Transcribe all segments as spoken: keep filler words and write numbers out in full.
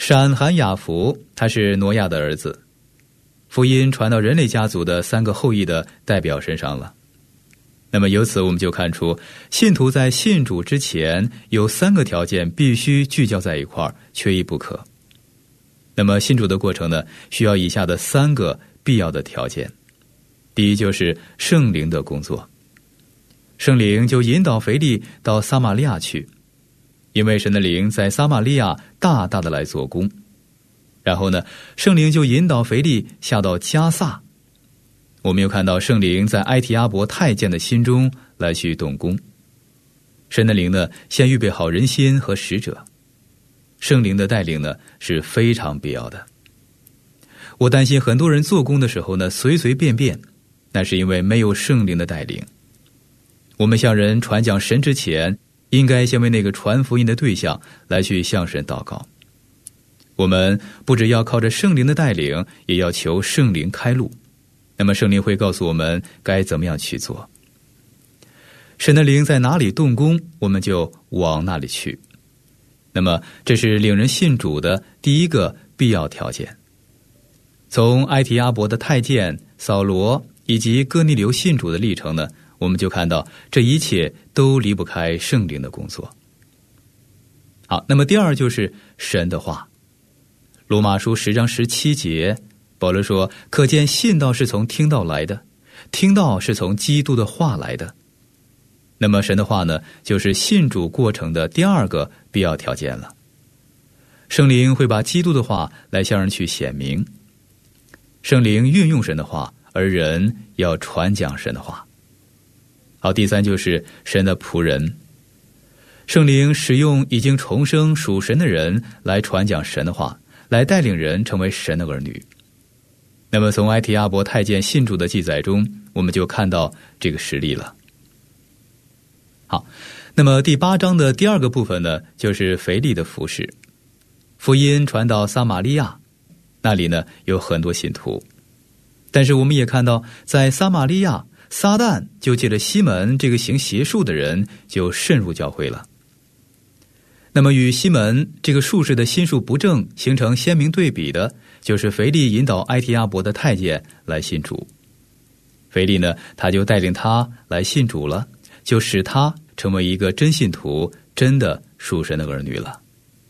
闪含雅弗他是挪亚的儿子，福音传到人类家族的三个后裔的代表身上了。那么由此我们就看出，信徒在信主之前有三个条件必须聚焦在一块儿，缺一不可。那么信主的过程呢，需要以下的三个必要的条件。第一就是圣灵的工作，圣灵就引导腓利到撒玛利亚去，因为神的灵在撒玛利亚大大的来做工。然后呢，圣灵就引导腓利下到加萨，我们又看到圣灵在埃提阿伯太监的心中来去动工。神的灵呢，先预备好人心和使者，圣灵的带领呢是非常必要的。我担心很多人做工的时候呢，随随便便，那是因为没有圣灵的带领。我们向人传讲神之前，应该先为那个传福音的对象来去向神祷告。我们不只要靠着圣灵的带领，也要求圣灵开路。那么圣灵会告诉我们该怎么样去做。神的灵在哪里动工，我们就往那里去。那么这是领人信主的第一个必要条件。从埃提阿伯的太监扫罗以及哥尼流信主的历程呢，我们就看到这一切都离不开圣灵的工作。好，那么第二就是神的话。罗马书十章十七节，保罗说，可见信道是从听道来的，听道是从基督的话来的。那么神的话呢，就是信主过程的第二个必要条件了。圣灵会把基督的话来向人去显明，圣灵运用神的话，而人要传讲神的话。好，第三就是神的仆人。圣灵使用已经重生属神的人来传讲神的话，来带领人成为神的儿女。那么从埃提阿伯太监信主的记载中，我们就看到这个实例了。好，那么第八章的第二个部分呢，就是腓利的服事。福音传到撒玛利亚，那里呢有很多信徒，但是我们也看到，在撒玛利亚，撒旦就借着西门这个行邪术的人就渗入教会了。那么与西门这个术士的心术不正形成鲜明对比的，就是腓利引导埃提阿伯的太监来信主。腓利呢，他就带领他来信主了，就使他成为一个真信徒，真的属神的儿女了。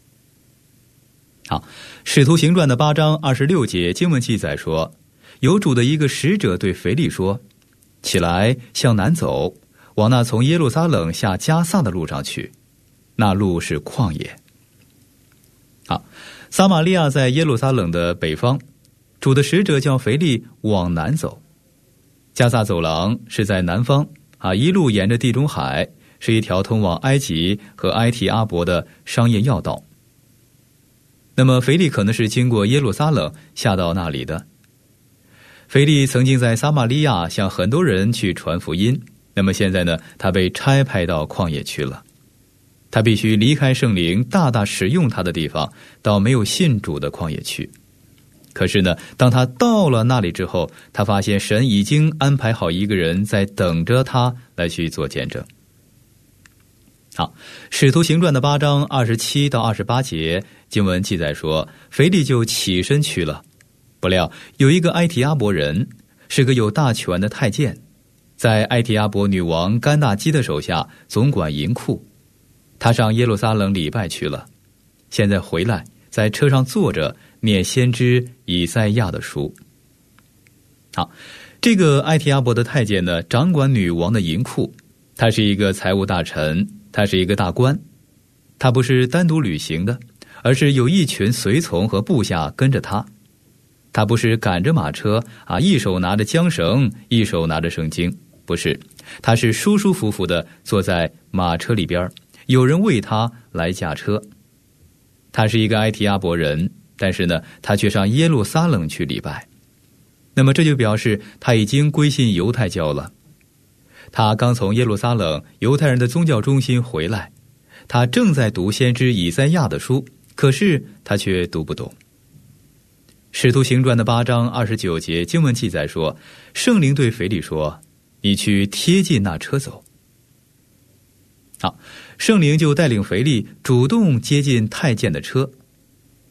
好，使徒行传的八章二十六节经文记载说，有主的一个使者对腓利说，起来向南走，往那从耶路撒冷下加萨的路上去，那路是旷野。好，撒玛利亚在耶路撒冷的北方，主的使者叫腓利往南走。加萨走廊是在南方啊，一路沿着地中海，是一条通往埃及和埃提阿伯的商业要道。那么腓利可能是经过耶路撒冷下到那里的。腓利曾经在撒玛利亚向很多人去传福音，那么现在呢，他被差派到旷野去了。他必须离开圣灵大大使用他的地方，到没有信主的旷野去。可是呢，当他到了那里之后，他发现神已经安排好一个人在等着他来去做见证。好，使徒行传的八章二十七到二十八节经文记载说，腓利就起身去了。不料有一个埃提阿伯人，是个有大权的太监，在埃提阿伯女王甘大基的手下总管银库。他上耶路撒冷礼拜去了，现在回来，在车上坐着念先知以赛亚的书。好，这个埃提阿伯的太监呢，掌管女王的银库，他是一个财务大臣，他是一个大官。他不是单独旅行的，而是有一群随从和部下跟着他。他不是赶着马车啊，一手拿着缰绳，一手拿着圣经，不是，他是舒舒服服的坐在马车里边，有人为他来驾车。他是一个埃提阿伯人，但是呢，他却上耶路撒冷去礼拜。那么这就表示他已经归信犹太教了。他刚从耶路撒冷犹太人的宗教中心回来，他正在读先知以赛亚的书，可是他却读不懂。使徒行传的八章二十九节经文记载说，圣灵对腓利说，你去贴近那车走。好，圣灵就带领腓利主动接近太监的车，